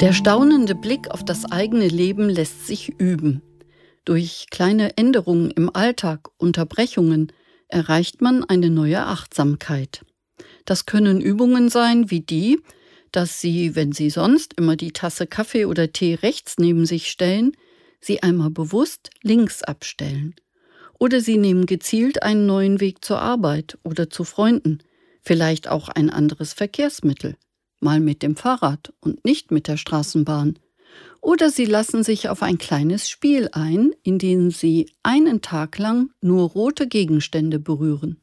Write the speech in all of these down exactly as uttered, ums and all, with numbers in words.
Der staunende Blick auf das eigene Leben lässt sich üben. Durch kleine Änderungen im Alltag, Unterbrechungen, erreicht man eine neue Achtsamkeit. Das können Übungen sein wie die, dass Sie, wenn Sie sonst immer die Tasse Kaffee oder Tee rechts neben sich stellen, sie einmal bewusst links abstellen. Oder Sie nehmen gezielt einen neuen Weg zur Arbeit oder zu Freunden, vielleicht auch ein anderes Verkehrsmittel, mal mit dem Fahrrad und nicht mit der Straßenbahn. Oder Sie lassen sich auf ein kleines Spiel ein, in dem Sie einen Tag lang nur rote Gegenstände berühren.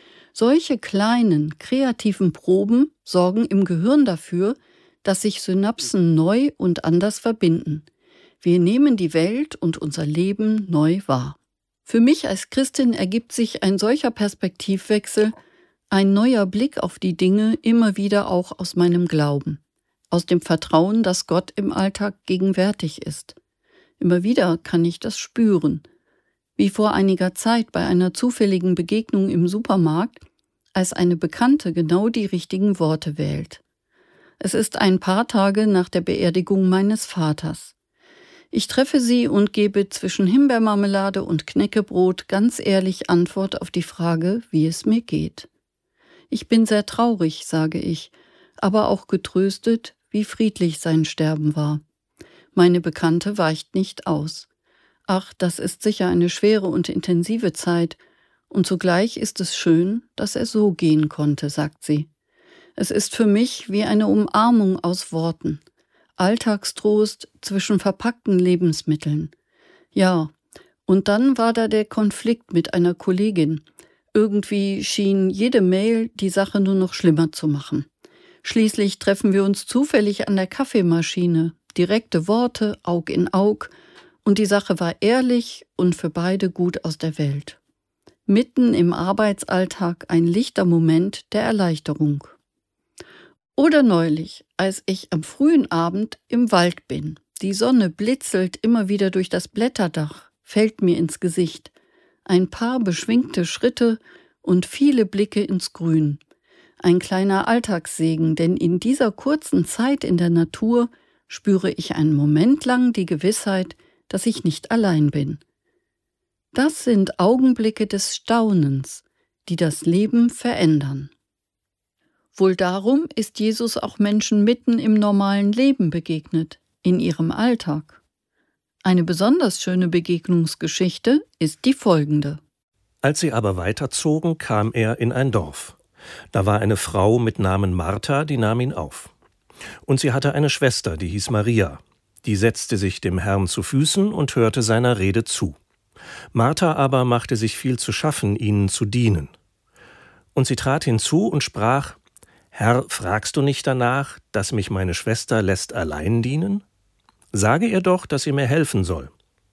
Solche kleinen, kreativen Proben sorgen im Gehirn dafür, dass sich Synapsen neu und anders verbinden. Wir nehmen die Welt und unser Leben neu wahr. Für mich als Christin ergibt sich ein solcher Perspektivwechsel, ein neuer Blick auf die Dinge immer wieder auch aus meinem Glauben, aus dem Vertrauen, dass Gott im Alltag gegenwärtig ist. Immer wieder kann ich das spüren, wie vor einiger Zeit bei einer zufälligen Begegnung im Supermarkt, als eine Bekannte genau die richtigen Worte wählt. Es ist ein paar Tage nach der Beerdigung meines Vaters. Ich treffe sie und gebe zwischen Himbeermarmelade und Knäckebrot ganz ehrlich Antwort auf die Frage, wie es mir geht. Ich bin sehr traurig, sage ich, aber auch getröstet, wie friedlich sein Sterben war. Meine Bekannte weicht nicht aus. Ach, das ist sicher eine schwere und intensive Zeit, und zugleich ist es schön, dass er so gehen konnte, sagt sie. Es ist für mich wie eine Umarmung aus Worten. Alltagstrost zwischen verpackten Lebensmitteln. Ja, und dann war da der Konflikt mit einer Kollegin. Irgendwie schien jede Mail die Sache nur noch schlimmer zu machen. Schließlich treffen wir uns zufällig an der Kaffeemaschine. Direkte Worte, Aug in Aug. Und die Sache war ehrlich und für beide gut aus der Welt. Mitten im Arbeitsalltag ein lichter Moment der Erleichterung. Oder neulich, als ich am frühen Abend im Wald bin. Die Sonne blitzelt immer wieder durch das Blätterdach, fällt mir ins Gesicht. Ein paar beschwingte Schritte und viele Blicke ins Grün. Ein kleiner Alltagssegen, denn in dieser kurzen Zeit in der Natur spüre ich einen Moment lang die Gewissheit, dass ich nicht allein bin. Das sind Augenblicke des Staunens, die das Leben verändern. Wohl darum ist Jesus auch Menschen mitten im normalen Leben begegnet, in ihrem Alltag. Eine besonders schöne Begegnungsgeschichte ist die folgende. Als sie aber weiterzogen, kam er in ein Dorf. Da war eine Frau mit Namen Martha, die nahm ihn auf. Und sie hatte eine Schwester, die hieß Maria. Die setzte sich dem Herrn zu Füßen und hörte seiner Rede zu. Martha aber machte sich viel zu schaffen, ihnen zu dienen. Und sie trat hinzu und sprach: Herr, fragst du nicht danach, dass mich meine Schwester lässt allein dienen? Sage ihr doch, dass sie mir helfen soll.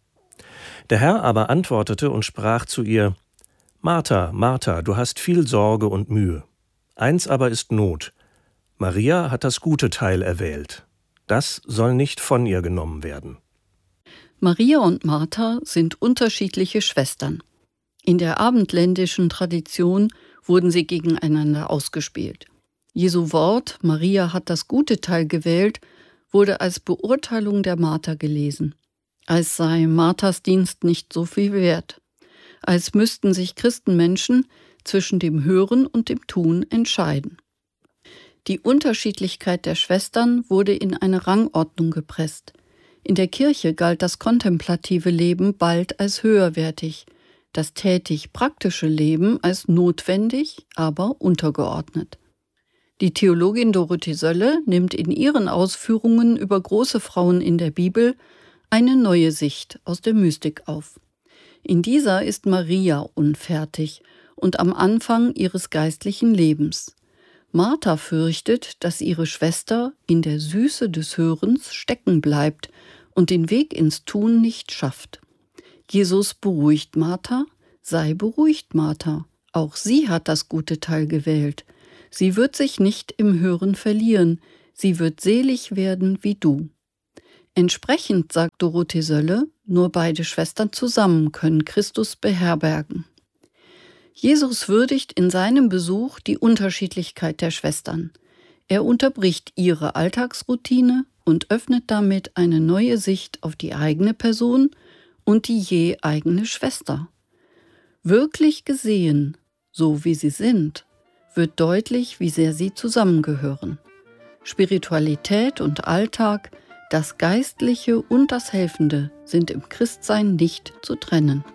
Der Herr aber antwortete und sprach zu ihr: Martha, Martha, du hast viel Sorge und Mühe. Eins aber ist Not. Maria hat das gute Teil erwählt. Das soll nicht von ihr genommen werden. Maria und Martha sind unterschiedliche Schwestern. In der abendländischen Tradition wurden sie gegeneinander ausgespielt. Jesu Wort, Maria hat das gute Teil gewählt, wurde als Beurteilung der Martha gelesen, als sei Marthas Dienst nicht so viel wert, als müssten sich Christenmenschen zwischen dem Hören und dem Tun entscheiden. Die Unterschiedlichkeit der Schwestern wurde in eine Rangordnung gepresst. In der Kirche galt das kontemplative Leben bald als höherwertig, das tätig-praktische Leben als notwendig, aber untergeordnet. Die Theologin Dorothee Sölle nimmt in ihren Ausführungen über große Frauen in der Bibel eine neue Sicht aus der Mystik auf. In dieser ist Maria unfertig und am Anfang ihres geistlichen Lebens. Martha fürchtet, dass ihre Schwester in der Süße des Hörens stecken bleibt und den Weg ins Tun nicht schafft. Jesus beruhigt Martha: Sei beruhigt, Martha, auch sie hat das gute Teil gewählt. Sie wird sich nicht im Hören verlieren, sie wird selig werden wie du. Entsprechend, sagt Dorothee Sölle, nur beide Schwestern zusammen können Christus beherbergen. Jesus würdigt in seinem Besuch die Unterschiedlichkeit der Schwestern. Er unterbricht ihre Alltagsroutine und öffnet damit eine neue Sicht auf die eigene Person und die je eigene Schwester. Wirklich gesehen, so wie sie sind, wird deutlich, wie sehr sie zusammengehören. Spiritualität und Alltag, das Geistliche und das Helfende sind im Christsein nicht zu trennen.